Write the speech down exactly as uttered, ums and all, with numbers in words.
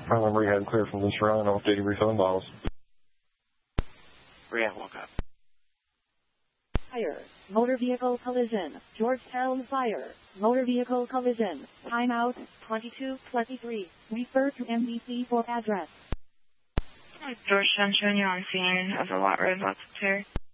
I'm rehab clear from this run. I'll update you refilling bottles. Rehab, walk up. Fire. Motor vehicle collision. Georgetown fire. Motor vehicle collision. Timeout twenty-two twenty-three. Refer to M D C for address. Georgetown showing you on scene of the Lot Road Lots of Terror.